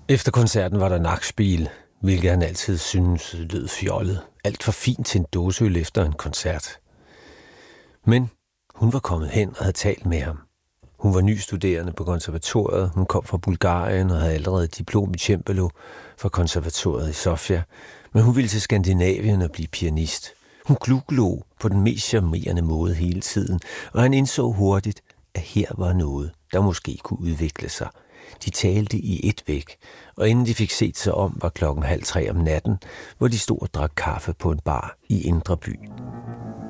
Efter koncerten var der nachspiel, hvilket han altid syntes lød fjollet. Alt for fint til en dåseøl efter en koncert. Men hun var kommet hen og havde talt med ham. Hun var ny studerende på konservatoriet. Hun kom fra Bulgarien og havde allerede diplom i cembalo fra konservatoriet i Sofia. Men hun ville til Skandinavien og blive pianist. Hun gluglog på den mest charmerende måde hele tiden, og han indså hurtigt, at her var noget, der måske kunne udvikle sig. De talte i et væk, og inden de fik set sig om, var 2:30 om natten, hvor de stod og drak kaffe på en bar i Indre By.